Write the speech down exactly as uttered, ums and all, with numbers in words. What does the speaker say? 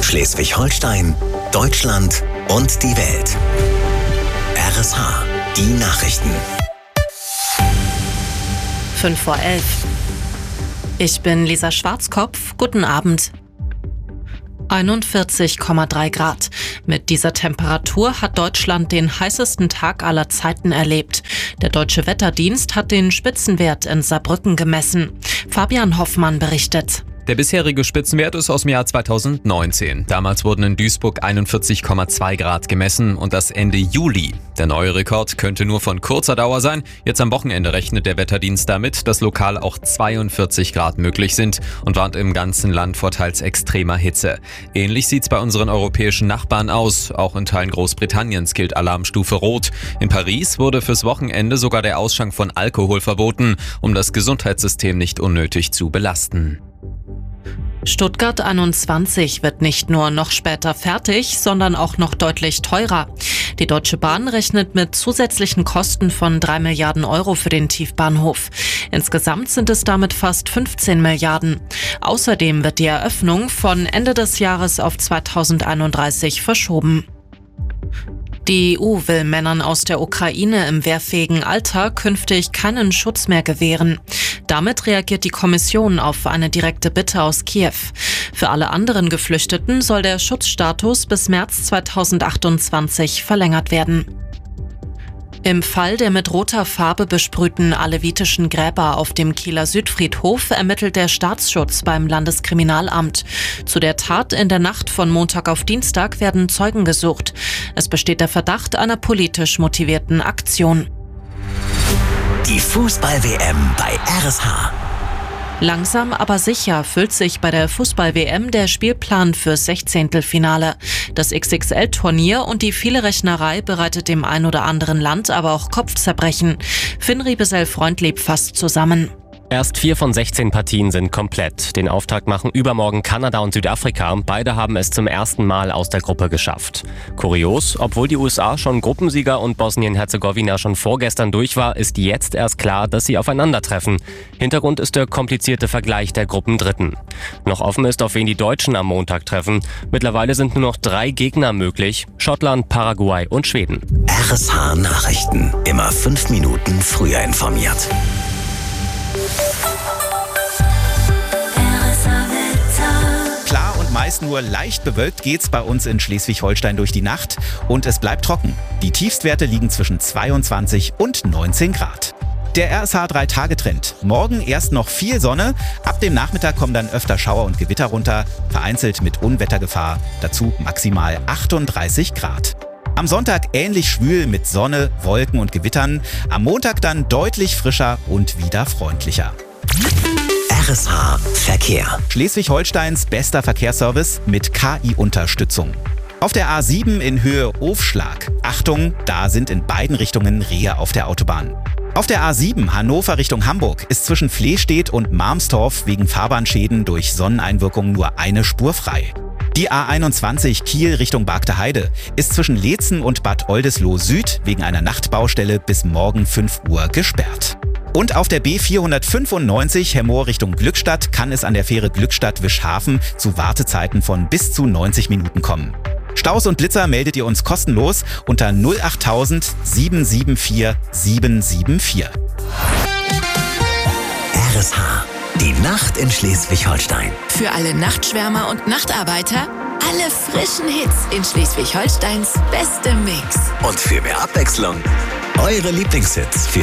Schleswig-Holstein, Deutschland und die Welt. R S H, die Nachrichten. fünf vor elf. Ich bin Lisa Schwarzkopf. Guten Abend. einundvierzig Komma drei Grad. Mit dieser Temperatur hat Deutschland den heißesten Tag aller Zeiten erlebt. Der Deutsche Wetterdienst hat den Spitzenwert in Saarbrücken gemessen. Fabian Hoffmann berichtet. Der bisherige Spitzenwert ist aus dem Jahr zweitausendneunzehn. Damals wurden in Duisburg einundvierzig Komma zwei Grad gemessen und das Ende Juli. Der neue Rekord könnte nur von kurzer Dauer sein. Jetzt am Wochenende rechnet der Wetterdienst damit, dass lokal auch zweiundvierzig Grad möglich sind und warnt im ganzen Land vor teils extremer Hitze. Ähnlich sieht's bei unseren europäischen Nachbarn aus. Auch in Teilen Großbritanniens gilt Alarmstufe Rot. In Paris wurde fürs Wochenende sogar der Ausschank von Alkohol verboten, um das Gesundheitssystem nicht unnötig zu belasten. Stuttgart einundzwanzig wird nicht nur noch später fertig, sondern auch noch deutlich teurer. Die Deutsche Bahn rechnet mit zusätzlichen Kosten von drei Milliarden Euro für den Tiefbahnhof. Insgesamt sind es damit fast fünfzehn Milliarden. Außerdem wird die Eröffnung von Ende des Jahres auf zweitausendeinunddreißig verschoben. Die E U will Männern aus der Ukraine im wehrfähigen Alter künftig keinen Schutz mehr gewähren. Damit reagiert die Kommission auf eine direkte Bitte aus Kiew. Für alle anderen Geflüchteten soll der Schutzstatus bis März zweitausendachtundzwanzig verlängert werden. Im Fall der mit roter Farbe besprühten alevitischen Gräber auf dem Kieler Südfriedhof ermittelt der Staatsschutz beim Landeskriminalamt. Zu der Tat in der Nacht von Montag auf Dienstag werden Zeugen gesucht. Es besteht der Verdacht einer politisch motivierten Aktion. Die Fußball-W M bei R S H. Langsam aber sicher füllt sich bei der Fußball-W M der Spielplan fürs Sechzehntelfinale. Das X X L-Turnier und die viele Rechnerei bereitet dem ein oder anderen Land aber auch Kopfzerbrechen. Finn Riebesell-Freundlieb fasst zusammen. Erst vier von sechzehn Partien sind komplett. Den Auftakt machen übermorgen Kanada und Südafrika. Beide haben es zum ersten Mal aus der Gruppe geschafft. Kurios, obwohl die U S A schon Gruppensieger und Bosnien-Herzegowina schon vorgestern durch war, ist jetzt erst klar, dass sie aufeinandertreffen. Hintergrund ist der komplizierte Vergleich der Gruppendritten. Noch offen ist, auf wen die Deutschen am Montag treffen. Mittlerweile sind nur noch drei Gegner möglich: Schottland, Paraguay und Schweden. R S H Nachrichten. Immer fünf Minuten früher informiert. Klar und meist nur leicht bewölkt geht's bei uns in Schleswig-Holstein durch die Nacht und es bleibt trocken. Die Tiefstwerte liegen zwischen zweiundzwanzig und neunzehn Grad. Der R S H drei Tage Trend. Morgen erst noch viel Sonne, ab dem Nachmittag kommen dann öfter Schauer und Gewitter runter, vereinzelt mit Unwettergefahr, dazu maximal achtunddreißig Grad. Am Sonntag ähnlich schwül mit Sonne, Wolken und Gewittern, am Montag dann deutlich frischer und wieder freundlicher. R S H Verkehr. Schleswig-Holsteins bester Verkehrsservice mit K I-Unterstützung. Auf der A sieben in Höhe Ofschlag. Achtung, da sind in beiden Richtungen Rehe auf der Autobahn. Auf der A sieben Hannover Richtung Hamburg ist zwischen Flehstedt und Marmstorf wegen Fahrbahnschäden durch Sonneneinwirkung nur eine Spur frei. Die A einundzwanzig Kiel Richtung Bargteheide ist zwischen Leetzen und Bad Oldesloe Süd wegen einer Nachtbaustelle bis morgen fünf Uhr gesperrt. Und auf der B vierhundertfünfundneunzig Hemmoor Richtung Glückstadt kann es an der Fähre Glückstadt-Wischhafen zu Wartezeiten von bis zu neunzig Minuten kommen. Staus und Blitzer meldet ihr uns kostenlos unter null achttausend sieben sieben vier sieben sieben vier. R S H, die Nacht in Schleswig-Holstein. Für alle Nachtschwärmer und Nachtarbeiter alle frischen Hits in Schleswig-Holsteins bestem Mix. Und für mehr Abwechslung, eure Lieblingshits für